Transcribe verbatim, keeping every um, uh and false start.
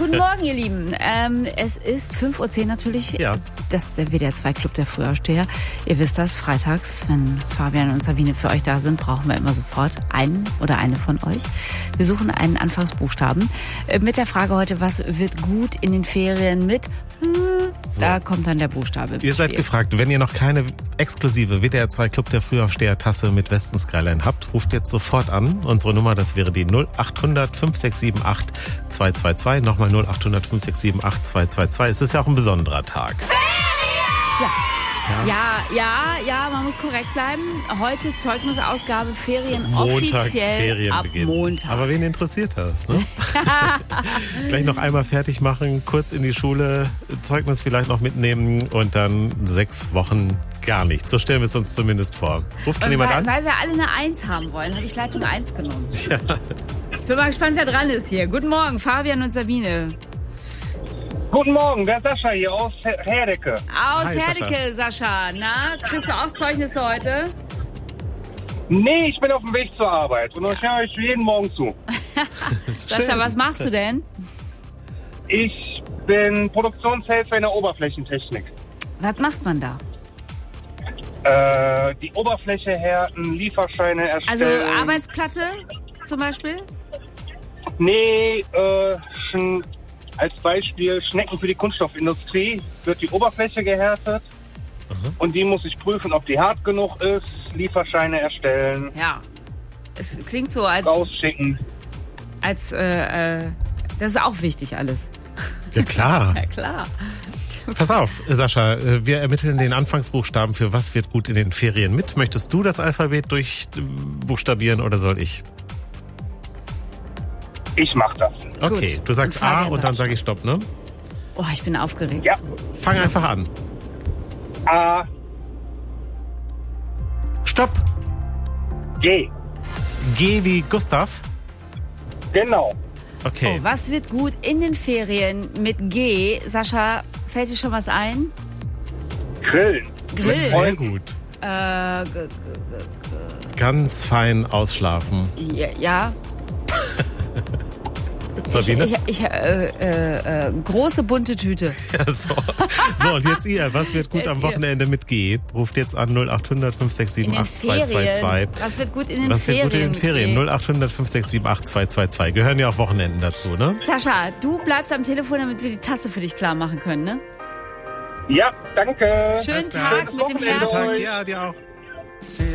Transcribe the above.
guten Morgen, ihr Lieben. Ähm, es ist fünf Uhr zehn natürlich. Ja. Das ist der W D R zwei Club der Frühaufsteher. Ihr wisst das, freitags, wenn Fabian und Sabine für euch da sind, brauchen wir immer sofort einen oder eine von euch. Wir suchen einen Anfangsbuchstaben. Äh, mit der Frage heute, was wird gut in den Ferien mit? Hm, So. Da kommt dann der Buchstabe. ins Ihr seid Spiel. gefragt, wenn ihr noch keine exklusive W D R zwei Club der Frühaufsteher-Tasse mit Westen Skyline habt, ruft jetzt sofort an. Unsere Nummer, das wäre die null acht hundert fünf sechs sieben acht zwei zwei zwei. Nochmal null acht hundert fünf sechs sieben acht zwei zwei zwei. Es ist ja auch ein besonderer Tag. Ja. Ja, ja, ja, man muss korrekt bleiben. Heute Zeugnisausgabe, Ferien Montag offiziell Ferienbeginn. ab Montag. Aber wen interessiert das, ne? Gleich noch einmal fertig machen, kurz in die Schule, Zeugnis vielleicht noch mitnehmen und dann sechs Wochen gar nichts. So stellen wir es uns zumindest vor. Ruft schon Und jemand weil, an? weil wir alle eine Eins haben wollen, habe ich Leitung eins genommen. Ja. Ich bin mal gespannt, wer dran ist hier. Guten Morgen, Fabian und Sabine. Guten Morgen, der Sascha hier aus Her- Herdecke. Aus Hi, Herdecke, Sascha. Na, kriegst du auch Zeugnisse heute? Nee, ich bin auf dem Weg zur Arbeit und ich höre euch jeden Morgen zu. Sascha, Schön. was machst du denn? Ich bin Produktionshelfer in der Oberflächentechnik. Was macht man da? Äh, die Oberfläche härten, Lieferscheine Also erstellen. Arbeitsplatte zum Beispiel? Nee, äh, sch- als Beispiel Schnecken für die Kunststoffindustrie wird die Oberfläche gehärtet. Und die muss ich prüfen, ob die hart genug ist, Lieferscheine erstellen, Ja. Es klingt so, als, rausschicken. als äh, äh, das ist auch wichtig alles. Ja, klar. Ja, klar. Pass auf, Sascha, wir ermitteln den Anfangsbuchstaben für was wird gut in den Ferien mit. Möchtest du das Alphabet durchbuchstabieren oder soll ich? Ich mach das. Okay, Gut. du sagst Und A Fabian und dann sagt sage ich Stopp, ne? Oh, ich bin aufgeregt. Ja, Fang einfach an. A, Stopp! G. G wie Gustav. Genau. Okay. Oh, was wird gut in den Ferien mit G? Sascha, fällt dir schon was ein? Grillen. Grill. Sehr gut. Äh, g- g- g- Ganz fein ausschlafen. ja. ja. Ich, Sabine? ich, ich, äh, äh, äh, große bunte Tüte. Ja, so. so, und jetzt ihr. Was wird gut Jetzt am ihr. Wochenende mit G? Ruft jetzt an null acht hundert fünf sechs In sieben den acht zwei zwei Ferien. zwei. Was wird gut in den Was Ferien? wird gut in den Ferien? G? null acht hundert fünf sechs sieben acht zwei zwei zwei. Gehören ja auch Wochenenden dazu, ne? Sascha, du bleibst am Telefon, damit wir die Tasse für dich klar machen können, ne? Ja, danke. Schönen Alles klar. Tag mit dem Wochenende Herz. euch. Ja, dir auch.